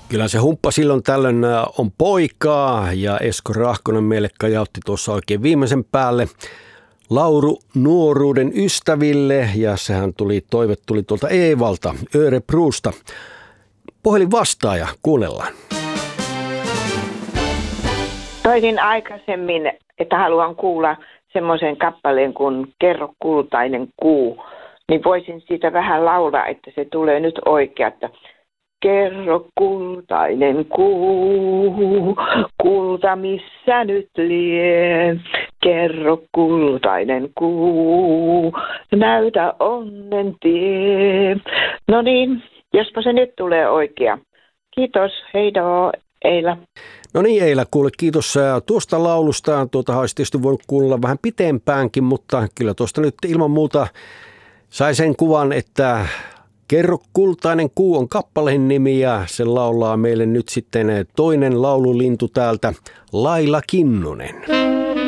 Kyllä se humppa silloin tällöin on poikaa ja Esko Rahkonen meille kajautti tuossa oikein viimeisen päälle laulu nuoruuden ystäville ja toive tuli tuolta Eevalta, Örebrosta. Puhelin vastaaja, kuunnellaan. Toisin aikaisemmin, että haluan kuulla semmoisen kappaleen kuin Kerro kultainen kuu, niin voisin siitä vähän laulaa, että se tulee nyt oikeatta. Kerro kultainen kuu, kulta missä nyt lie. Kerro kultainen kuu, näytä onnen tie. No niin, jospa se nyt tulee oikea. Kiitos, heidoo, Eila. No niin Eila, kuule kiitos tuosta laulusta. Tuota olisi tietysti voinut kuunnella vähän pitempäänkin, mutta kyllä tuosta nyt ilman muuta sai sen kuvan, että Kerro kultainen kuu on kappaleen nimi ja se laulaa meille nyt sitten toinen laululintu täältä, Laila Kinnunen.